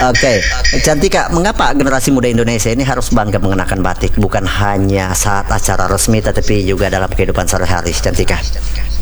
Oke, Cantika, mengapa generasi muda Indonesia ini harus bangga mengenakan batik bukan hanya saat acara resmi tetapi juga dalam kehidupan sehari-hari, Cantika?